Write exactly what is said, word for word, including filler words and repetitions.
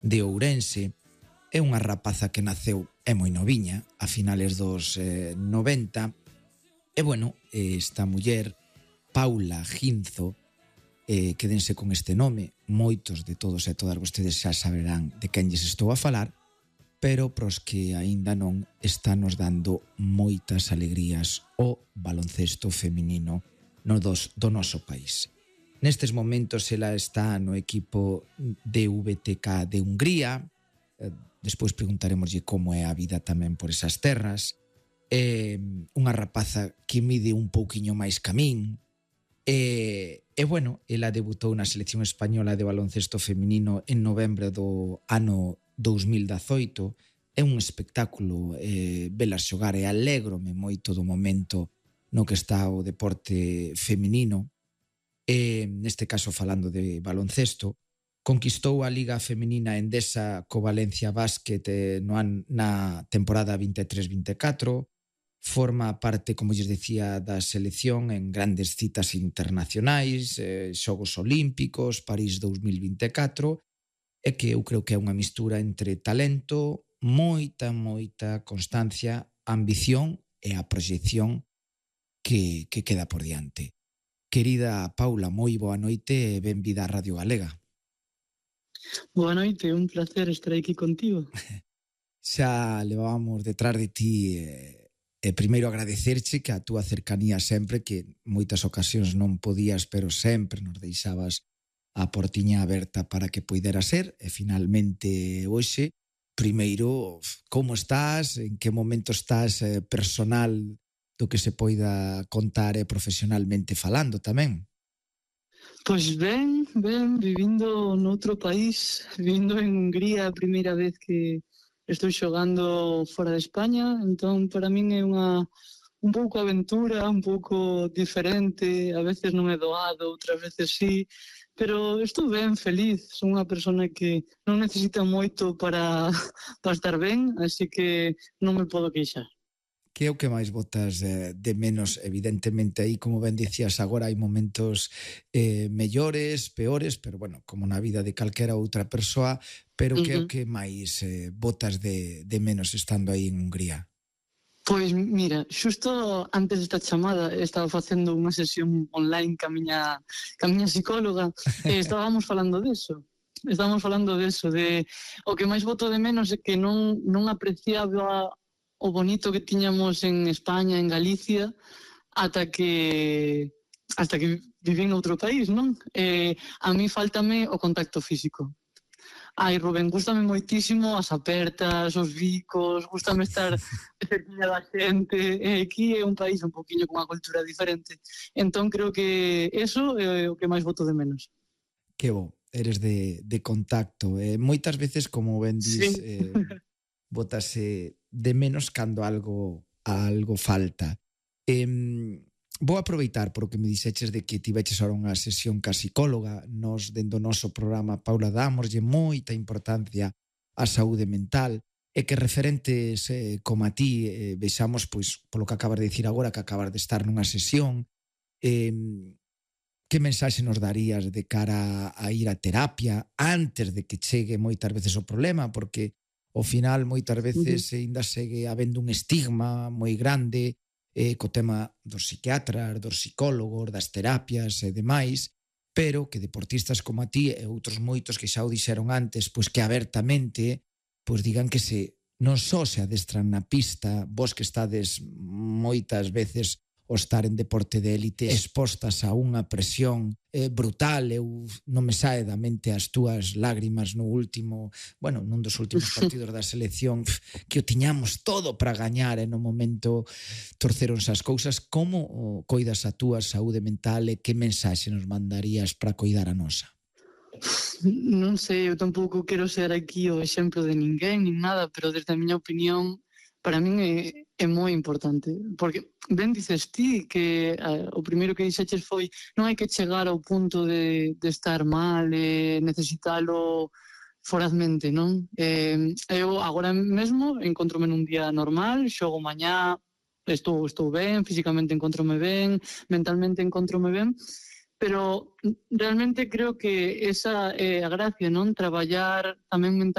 de Ourense. É unha rapaza que naceu, é moi noviña, a finales dos eh, noventa. E bueno, esta muller, Paula Ginzo, eh, quédense con este nome, moitos de todos e todas vostedes xa saberán de quen lles estou a falar, pero pros que aínda non, está nos dando moitas alegrías o baloncesto feminino no dos, do noso país. Nestes momentos ela está no equipo de V T K de Hungría, eh, despois preguntaremoslle como é a vida tamén por esas terras. É unha rapaza que mide un pouquiño máis que a min. E, e bueno, ela debutou na selección española de baloncesto feminino en novembro do ano dous mil dezoito. É un espectáculo eh, velas xogar e alégrome moito do momento no que está o deporte feminino. E, neste caso falando de baloncesto, conquistou a Liga Feminina Endesa co Valencia Basket no an, na temporada vinte e tres vinte e catro. Forma parte, como lles decía, da selección en grandes citas internacionais, eh, Xogos Olímpicos, París dous mil vinte e catro, e que eu creo que é unha mistura entre talento, moita, moita constancia, ambición e a proxección que, que queda por diante. Querida Paula, moi boa noite e benvida á Radio Galega. Boa noite, un placer estar aquí contigo. Xa levábamos detrás de ti eh, e primeiro agradecerche que a túa cercanía sempre, que moitas ocasións non podías, pero sempre nos deixabas a portiña aberta para que poidera ser, e finalmente hoxe, primeiro, como estás, en que momento estás eh, personal do que se poida contar e profesionalmente falando tamén? Pois ben, ben, vivindo noutro país, vivindo en Hungría a primeira vez que estou xogando fora de España, entón para min é unha un pouco aventura, un pouco diferente, a veces non é doado, outras veces sí, pero estou ben, feliz, son unha persona que non necesita moito para, para estar ben, así que non me podo queixar. Que é o que máis botas eh, de menos? Evidentemente aí, como ben dicías agora, hai momentos eh, mellores, peores, pero bueno, como na vida de calquera outra persoa, pero que é o que máis eh, botas de, de menos estando aí en Hungría? Pois mira, xusto antes desta chamada estaba facendo unha sesión online ca miña, ca miña psicóloga e estábamos falando deso. Estábamos falando deso, de o que máis boto de menos é que non, non apreciaba o bonito que tiñamos en España, en Galicia, ata que hasta que viví en outro país, non? Eh, a mí faltame o contacto físico. Ai, Rubén, gústame moitísimo as apertas, os bicos, gústame estar cerquilla da xente. E aquí é un país un poquinho con unha cultura diferente. Entón creo que eso é o que máis boto de menos. Que bo, eres de, de contacto. Eh, moitas veces, como ben dis, sí. eh, botase de menos cando algo algo falta. Eh, vou aproveitar por o que me dixeches de que tiveches ahora unha sesión ca psicóloga. Nos, dentro do noso programa, Paula, dámoslle moita importancia á saúde mental e que referentes eh, como a ti eh, vexamos, pois, polo que acabas de dicir agora, que acabas de estar nunha sesión, eh, que mensaxe nos darías de cara a ir a terapia antes de que chegue moitas veces o problema, porque ao final moitas veces ainda segue habendo un estigma moi grande eh, co tema dos psiquiatras, dos psicólogos, das terapias e demais, pero que deportistas como a ti e outros moitos que xa o dixeron antes, pois que abertamente pois digan que se non só se adestran na pista, vos que estades moitas veces o estar en deporte de élite expostas a unha presión eh, brutal. Eu non me sae da mente as túas lágrimas no último, bueno, nun dos últimos partidos da selección, que o tiñamos todo para gañar e no momento torceronse as cousas. Como coidas a túa saúde mental e que mensaxe nos mandarías para coidar a nosa? Non sei, eu tampouco quero ser aquí o exemplo de ninguén, nin nada, pero desde a miña opinión, para min é, é moi importante, porque ben dices ti que uh, o primeiro que dixeches foi non hai que chegar ao punto de, de estar mal e necesitalo forazmente, non? Eh, eu agora mesmo encontrome nun día normal, xogo mañá, estou, estou ben, físicamente encontrome ben, mentalmente encontrome ben, pero realmente creo que esa é a gracia, non? Traballar tamén mentalmente